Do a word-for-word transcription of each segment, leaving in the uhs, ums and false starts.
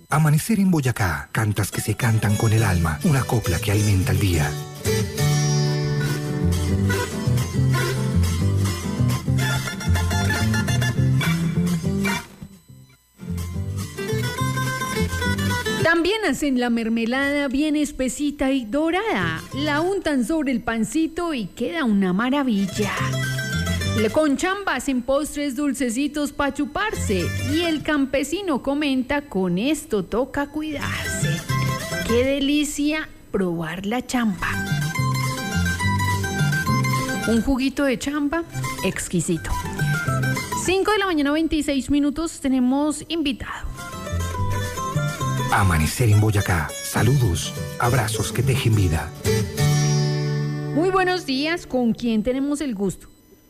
Amanecer en Boyacá, cantas que se cantan con el alma, una copla que alimenta el día. También hacen la mermelada bien espesita y dorada, la untan sobre el pancito y queda una maravilla. Con chamba hacen postres dulcecitos para chuparse y el campesino comenta: con esto toca cuidarse. ¡Qué delicia probar la chamba! Un juguito de chamba exquisito. cinco de la mañana, veintiséis minutos, tenemos invitado. Amanecer en Boyacá. Saludos, abrazos que tejen vida. Muy buenos días, ¿con quién tenemos el gusto?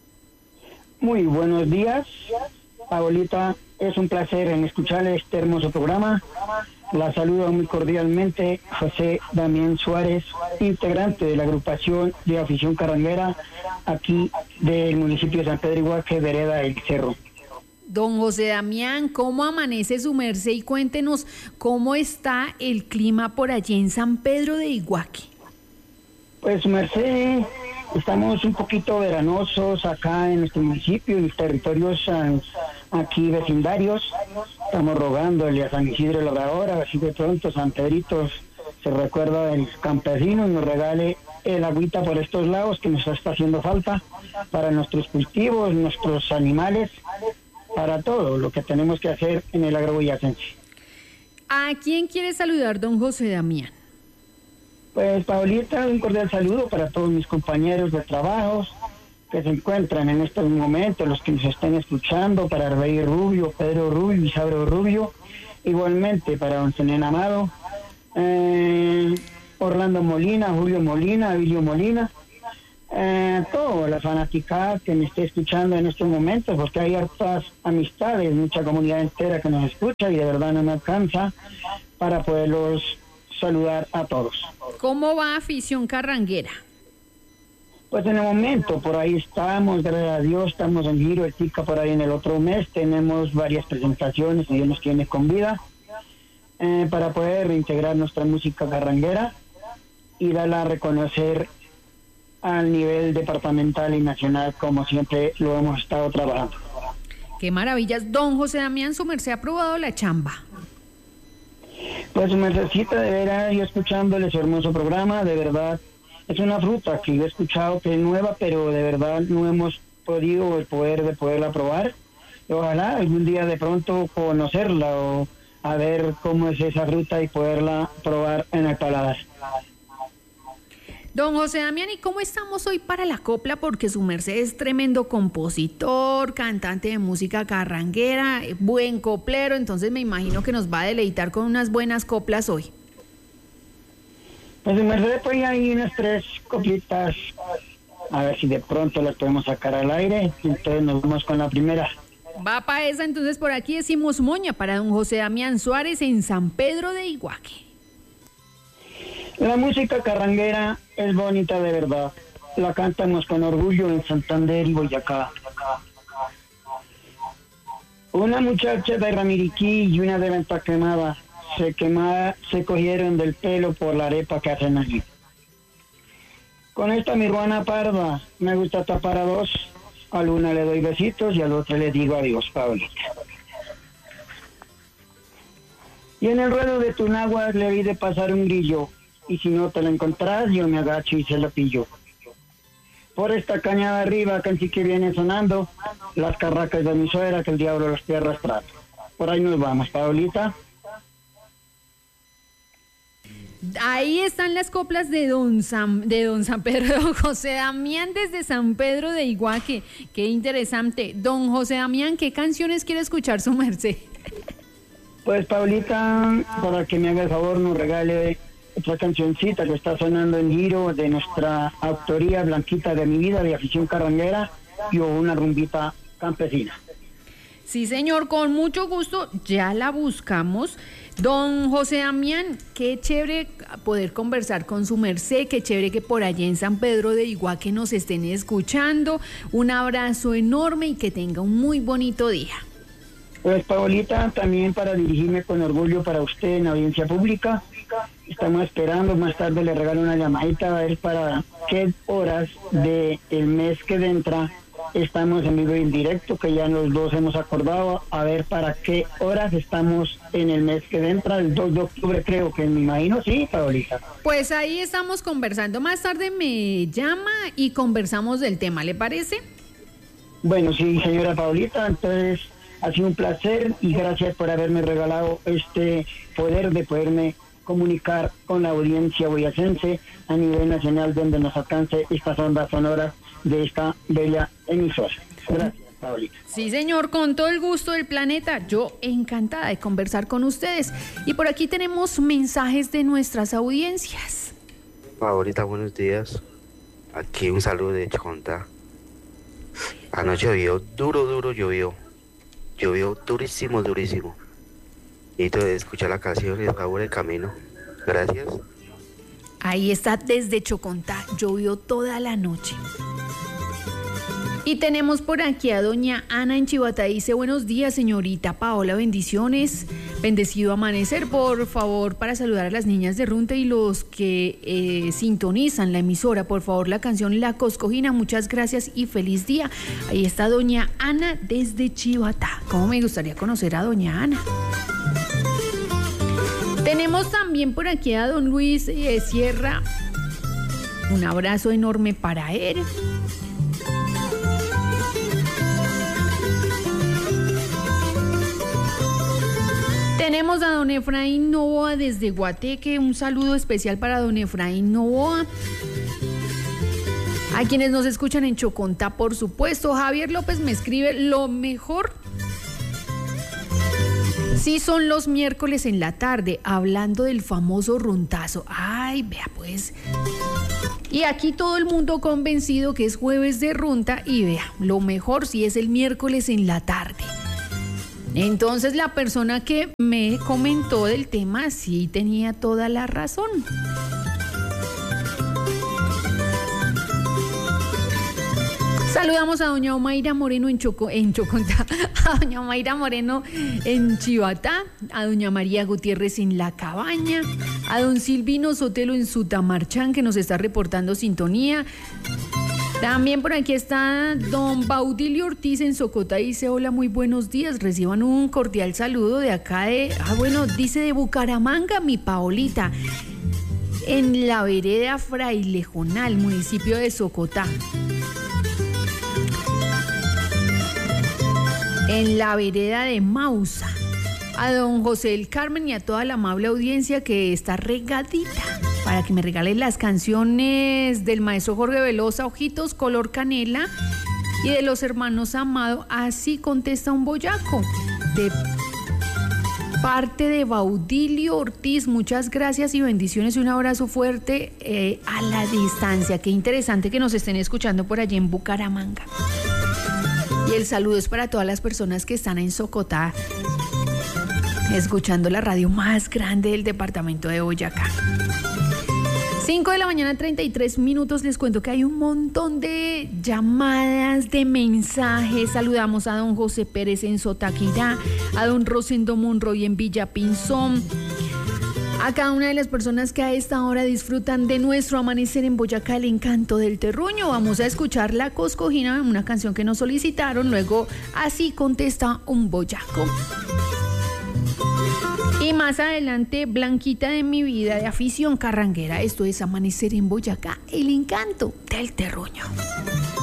Muy buenos días, Paolita, es un placer en escuchar este hermoso programa. La saludo muy cordialmente José Damián Suárez, integrante de la agrupación de afición carranguera aquí del municipio de San Pedro Iguaque, vereda El Cerro. Don José Damián, ¿cómo amanece su merced? Y cuéntenos cómo está el clima por allí en San Pedro de Iguaque. Pues, merced, estamos un poquito veranosos acá en nuestro municipio, en los territorios aquí vecindarios. Estamos rogándole a San Isidro Labrador, a ver si de pronto San Pedrito se recuerda del campesino y nos regale el agüita por estos lados que nos está haciendo falta para nuestros cultivos, nuestros animales, para todo lo que tenemos que hacer en el agro boyacense. ¿A quién quiere saludar, don José Damián? Pues, Paolita, un cordial saludo para todos mis compañeros de trabajo que se encuentran en estos momentos, los que nos estén escuchando, para Arbey Rubio, Pedro Rubio, Isabro Rubio, igualmente para don Zenén Amado, eh, Orlando Molina, Julio Molina, Avilio Molina, eh, toda la fanaticada que me esté escuchando en estos momentos, porque hay hartas amistades, mucha comunidad entera que nos escucha y de verdad no me alcanza para poderlos saludar a todos. ¿Cómo va afición carranguera? Pues en el momento, por ahí estamos, gracias a Dios, estamos en giro, el Tica por ahí en el otro mes, tenemos varias presentaciones, Dios nos tiene con vida, eh, para poder reintegrar nuestra música carranguera y darla a reconocer al nivel departamental y nacional, como siempre lo hemos estado trabajando. ¡Qué maravillas! Don José Damián, su merced ha probado la chamba. Pues me necesita de veras, yo escuchándole su hermoso programa, de verdad, es una fruta que yo he escuchado que es nueva, pero de verdad no hemos podido el poder de poderla probar. Y ojalá algún día de pronto conocerla o a ver cómo es esa fruta y poderla probar en el paladar. Don José Damián, ¿y cómo estamos hoy para la copla? Porque su merced es tremendo compositor, cantante de música carranguera, buen coplero, entonces me imagino que nos va a deleitar con unas buenas coplas hoy. Pues su merced, pues hay unas tres coplitas, a ver si de pronto las podemos sacar al aire, entonces nos vamos con la primera. Va para esa, entonces por aquí decimos moña para don José Damián Suárez en San Pedro de Iguaque. La música carranguera es bonita de verdad. La cantamos con orgullo en Santander y Boyacá. Una muchacha de Ramiriquí y una de Venta Quemada se quemada, se cogieron del pelo por la arepa que hacen allí. Con esta mi ruana parda me gusta tapar a dos. A la una le doy besitos y al otro le digo adiós, Paolita. Y en el ruedo de Tunagua le vi de pasar un grillo. Y si no te la encontrás, yo me agacho y se la pillo. Por esta cañada arriba, que sí que viene sonando, las carracas de mi suegra, que el diablo las pierras trato. Por ahí nos vamos, Paolita. Ahí están las coplas de don San, de don San Pedro, don José Damián desde San Pedro de Iguaque. Qué interesante. Don José Damián, ¿qué canciones quiere escuchar su merced? Pues, Paolita, para que me haga el favor, nos regale otra cancioncita que está sonando en giro de nuestra autoría, Blanquita de mi vida, de afición carranguera, y una rumbita campesina. Sí, señor, con mucho gusto, ya la buscamos. Don José Damián, qué chévere poder conversar con su merced, qué chévere que por allá en San Pedro de Iguaque nos estén escuchando. Un abrazo enorme y que tenga un muy bonito día. Pues Paolita, también para dirigirme con orgullo para usted en audiencia pública. Estamos esperando, más tarde le regalo una llamadita a ver para qué horas del mes que entra estamos en vivo y en directo, que ya los dos hemos acordado, a ver para qué horas estamos en el mes que entra, el dos de octubre creo que me imagino, sí, Paolita. Pues ahí estamos conversando, más tarde me llama y conversamos del tema, ¿le parece? Bueno, sí, señora Paolita, entonces ha sido un placer y gracias por haberme regalado este poder de poderme comunicar con la audiencia boyacense a nivel nacional, donde nos alcance estas ondas sonoras de esta bella emisora. Gracias, Paolita. Sí, señor, con todo el gusto del planeta. Yo encantada de conversar con ustedes. Y por aquí tenemos mensajes de nuestras audiencias. Paolita, buenos días. Aquí un saludo de Chocontá. Anoche llovió, duro, duro llovió. Llovió durísimo, durísimo. Necesito escuchar la canción y el favor del camino. Gracias. Ahí está desde Chocontá. Llovió toda la noche. Y tenemos por aquí a doña Ana en Chihuahua. Dice, buenos días, señorita Paola, bendiciones, bendecido amanecer. Por favor, para saludar a las niñas de Runte y los que eh, sintonizan la emisora, por favor, la canción La Coscojina. Muchas gracias y feliz día. Ahí está doña Ana desde Chihuahua. ¿Cómo me gustaría conocer a doña Ana? Tenemos también por aquí a don Luis eh, Sierra. Un abrazo enorme para él. Tenemos a don Efraín Novoa desde Guateque, un saludo especial para don Efraín Novoa. A quienes nos escuchan en Chocontá, por supuesto. Javier López me escribe, lo mejor sí son los miércoles en la tarde, hablando del famoso runtazo. Ay, vea pues. Y aquí todo el mundo convencido que es jueves de runta y vea, lo mejor sí es el miércoles en la tarde. Entonces la persona que me comentó del tema sí tenía toda la razón. Saludamos a doña Omaira Moreno en Choco, en Chocontá, a doña Omaira Moreno en Chivatá, a doña María Gutiérrez en La Cabaña, a don Silvino Sotelo en Sutamarchán, que nos está reportando sintonía. También por aquí está don Baudilio Ortiz en Socotá, dice hola, muy buenos días, reciban un cordial saludo de acá de, ah bueno, dice de Bucaramanga, mi Paolita, en la vereda Frailejonal, municipio de Socotá. En la vereda de Mausa, a don José del Carmen y a toda la amable audiencia que está regadita, para que me regalen las canciones del maestro Jorge Velosa, Ojitos, Color Canela, y de los hermanos Amado, Así contesta un boyaco, de parte de Baudilio Ortiz. Muchas gracias y bendiciones y un abrazo fuerte eh, a la distancia. Qué interesante que nos estén escuchando por allí en Bucaramanga. Y el saludo es para todas las personas que están en Socotá, escuchando la radio más grande del departamento de Boyacá. cinco de la mañana, treinta y tres minutos. Les cuento que hay un montón de llamadas, de mensajes. Saludamos a don José Pérez en Sotaquirá, a don Rosendo Monroy en Villapinzón, a cada una de las personas que a esta hora disfrutan de nuestro amanecer en Boyacá, el encanto del terruño. Vamos a escuchar La Coscojina, una canción que nos solicitaron. Luego, Así contesta un boyaco. Y más adelante, Blanquita de mi vida, de Afición Carranguera. Esto es Amanecer en Boyacá, el encanto del terruño.